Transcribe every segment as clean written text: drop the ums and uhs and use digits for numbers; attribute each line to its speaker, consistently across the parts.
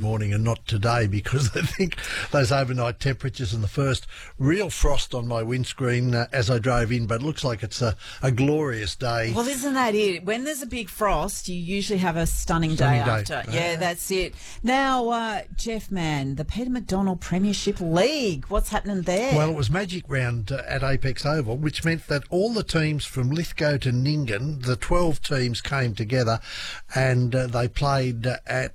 Speaker 1: morning and not today, because I think those overnight temperatures and the first real frost on my windscreen as I drove in, but it looks like it's a glorious day.
Speaker 2: Well, isn't that it? When there's a big frost, you usually have a stunning day after. Yeah, that's it. Now, Jeff, man, the Peter McDonald Premiership League, what's happening there?
Speaker 1: Well, it was Magic Round at Apex Oval, which meant that all the teams from Lithgow to Nyngan, the 12 teams came together and they played at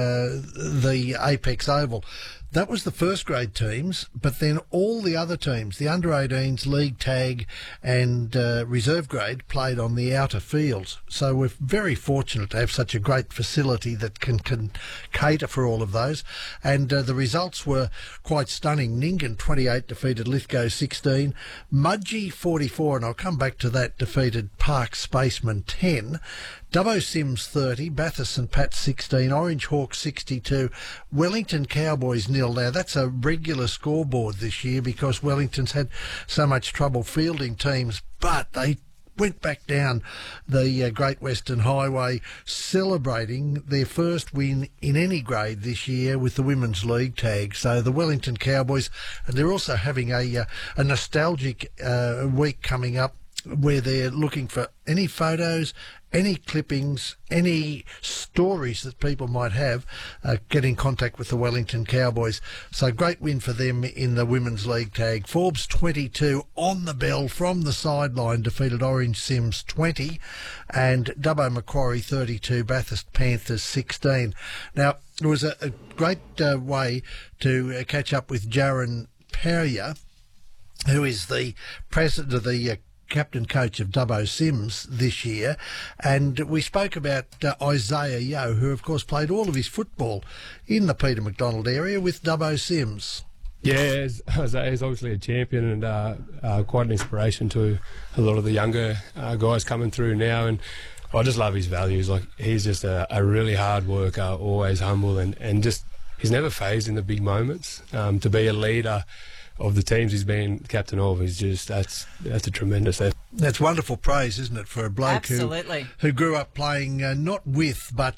Speaker 1: the Apex Oval. That was the first grade teams, but then all the other teams, the under-18s, league tag and reserve grade, played on the outer fields. So we're very fortunate to have such a great facility that can cater for all of those. And the results were quite stunning. Nyngan 28 defeated Lithgow 16. Mudgee 44, and I'll come back to that, defeated Park Spaceman 10. Dubbo Sims 30, Bathurst St Pat 16, Orange Hawk 62, Wellington Cowboys 0. Now that's a regular scoreboard this year because Wellington's had so much trouble fielding teams, but they went back down the Great Western Highway celebrating their first win in any grade this year with the Women's League tag. So the Wellington Cowboys, and they're also having a nostalgic week coming up where they're looking for any photos, any clippings, any stories that people might have, get in contact with the Wellington Cowboys. So great win for them in the Women's League tag. Forbes 22 on the bell from the sideline defeated Orange Sims 20 and Dubbo Macquarie 32, Bathurst Panthers 16. Now, it was a great way to catch up with Jaron Perrier, who is the president of the captain coach of Dubbo Sims this year, and we spoke about Isaiah Yeo, who of course played all of his football in the Peter McDonald area with Dubbo Sims.
Speaker 3: Yeah, Isaiah's obviously a champion and quite an inspiration to a lot of the younger guys coming through now, and I just love his values. Like, he's just a really hard worker, always humble, and just he's never phased in the big moments. To be a leader of the teams he's been captain of is just that's a tremendous effort.
Speaker 1: That's wonderful praise, isn't it, for a bloke who grew up playing not with but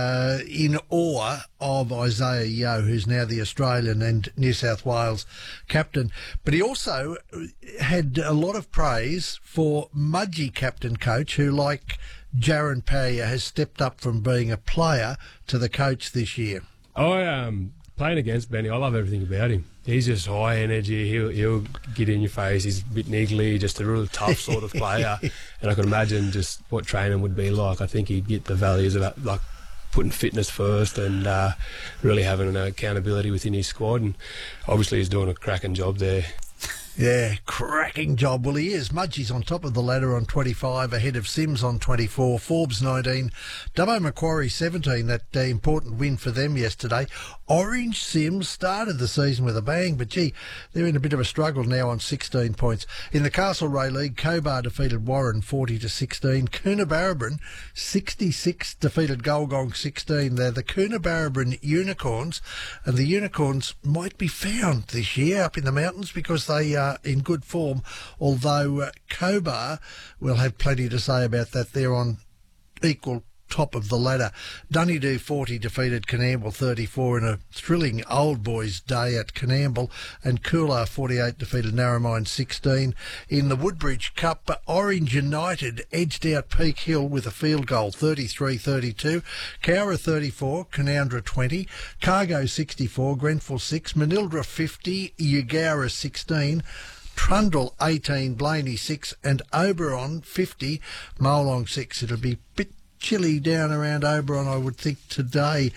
Speaker 1: in awe of Isaiah Yeo, who's now the Australian and New South Wales captain. But he also had a lot of praise for Mudgee captain coach, who, like Jaron Perrier, has stepped up from being a player to the coach this year.
Speaker 3: Playing against Benny, I love everything about him. He's just high energy. He'll get in your face. He's a bit niggly, just a really tough sort of player. And I can imagine just what training would be like. I think he'd get the values of like putting fitness first and really having an accountability within his squad. And obviously he's doing a cracking job there.
Speaker 1: Yeah, cracking job. Well, he is. Mudgee's on top of the ladder on 25, ahead of Sims on 24, Forbes 19, Dubbo Macquarie 17, that important win for them yesterday. Orange Sims started the season with a bang, but gee, they're in a bit of a struggle now on 16 points. In the Castlereagh League, Cobar defeated Warren 40-16, Coonabarabran 66 defeated Golgong 16. They're the Coonabarabran Unicorns, and the Unicorns might be found this year up in the mountains because they are in good form, although Cobar will have plenty to say about that. They're on equal top of the ladder. Dunedoo 40 defeated Coonamble 34 in a thrilling old boys day at Coonamble, and Coolah 48 defeated Narromine 16. In the Woodbridge Cup, Orange United edged out Peak Hill with a field goal 33-32. Cowra 34, Canowindra 20, Cargo 64, Grenfell 6, Manildra 50, Eugowra 16, Trundle 18, Blaney 6 and Oberon 50, Molong 6. It'll be a bit chilly down around Oberon, I would think, today.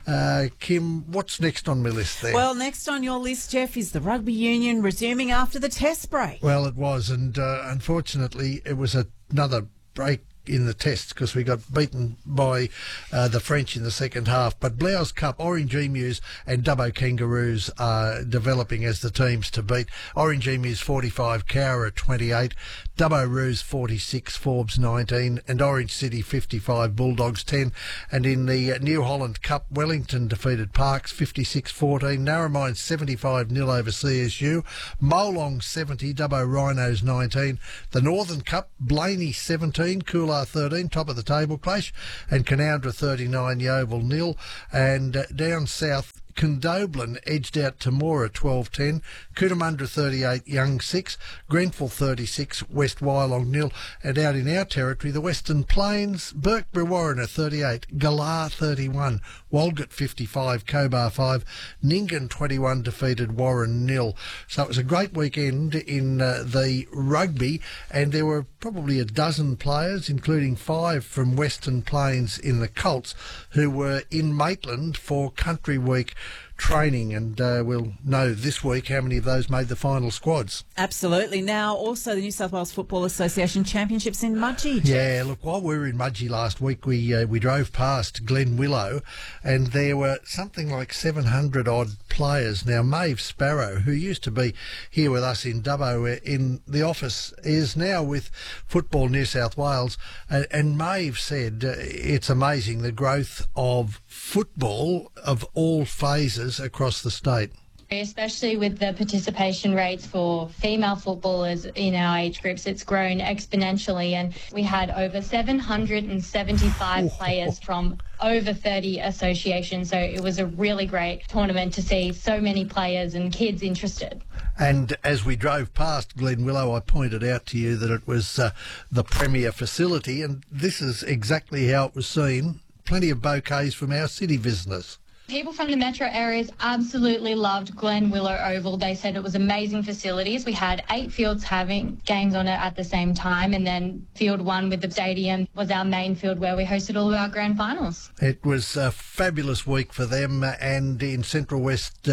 Speaker 1: Kim, what's next on my list there?
Speaker 2: Well, next on your list, Jeff, is the rugby union resuming after the test break.
Speaker 1: Well, it was, and unfortunately it was another break in the tests because we got beaten by the French in the second half. But Blau's Cup, Orange Emus and Dubbo Kangaroos are developing as the teams to beat. Orange Emus 45, Cowra 28, Dubbo Roos 46, Forbes 19 and Orange City 55, Bulldogs 10. And in the New Holland Cup, Wellington defeated Parks 56-14, Narromine 75-0 over CSU, Molong 70, Dubbo Rhinos 19. The Northern Cup, Blaney 17, Coolah Woollahra 13, top of the table clash, and Canowindra 39, Yeovil 0. And down south, Condobolin edged out Temora 12-10, Cootamundra 38, Young 6, Grenfell 36, West Wyalong 0, and out in our territory, the Western Plains, Burke-Brewarrina 38, Galar 31, Walgett 55, Cobar 5, Nyngan 21 defeated Warren 0. So it was a great weekend in the rugby, and there were probably a dozen players, including 5 from Western Plains in the Colts, who were in Maitland for Country Week training, and we'll know this week how many of those made the final squads.
Speaker 2: Absolutely. Now, also the New South Wales Football Association Championships in Mudgee.
Speaker 1: Yeah, look, while we were in Mudgee last week, we drove past Glen Willow, and there were something like 700-odd players. Now, Maeve Sparrow, who used to be here with us in Dubbo in the office, is now with Football New South Wales, and Maeve said it's amazing the growth of football of all phases across the state.
Speaker 4: Especially with the participation rates for female footballers in our age groups, it's grown exponentially, and we had over 775 players from over 30 associations, so it was a really great tournament to see so many players and kids interested.
Speaker 1: And as we drove past Glen Willow, I pointed out to you that it was the premier facility, and this is exactly how it was seen. Plenty of bouquets from our city visitors.
Speaker 4: People from the metro areas absolutely loved Glen Willow Oval. They said it was amazing facilities. We had 8 fields having games on it at the same time, and then Field 1 with the stadium was our main field where we hosted all of our grand finals. It was a fabulous week for them, and in Central West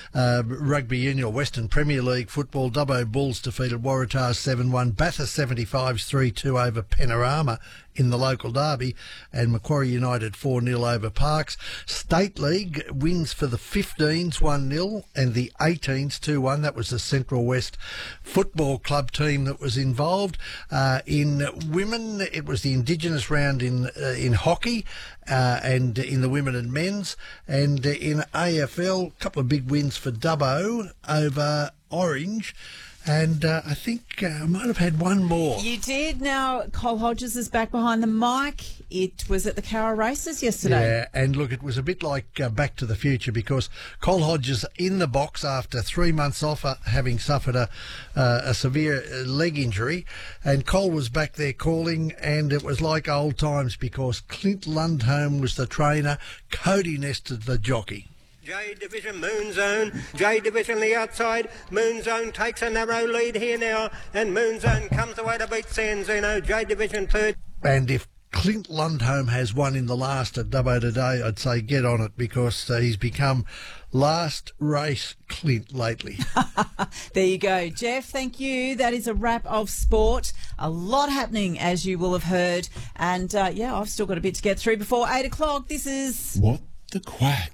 Speaker 4: Rugby Union or Western Premier League football, Dubbo Bulls defeated Waratahs 7-1, Bathurst 75s 3-2 over Panorama in the local derby, and Macquarie United 4-0 over Parks. State League wins for the 15s 1-0 and the 18s 2-1. That was the Central West Football Club team that was involved. In women, it was the Indigenous round in hockey and in the women and men's. And in AFL, a couple of big wins for Dubbo over Orange. And I think I might have had one more.
Speaker 2: You did. Now, Cole Hodges is back behind the mic. It was at the Cowra Races yesterday.
Speaker 1: Yeah, and look, it was a bit like Back to the Future, because Cole Hodges in the box after 3 months off, having suffered a severe leg injury, and Cole was back there calling, and it was like old times because Clint Lundholm was the trainer, Cody Nestor the jockey.
Speaker 5: J Division, Moon Zone, J Division on the outside, Moon Zone takes a narrow lead here now, and Moon Zone comes away to beat San Zeno, J Division third.
Speaker 1: And if Clint Lundholm has won in the last at Dubbo today, I'd say get on it, because he's become last race Clint lately.
Speaker 2: There you go. Jeff, thank you. That is a wrap of sport. A lot happening, as you will have heard. And, I've still got a bit to get through before 8 o'clock. This is...
Speaker 6: What the Quack?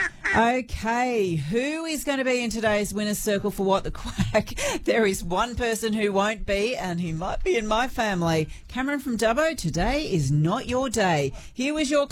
Speaker 2: Okay, who is going to be in today's winner's circle for What the Quack? There is one person who won't be, and he might be in my family. Cameron from Dubbo, today is not your day. Here was your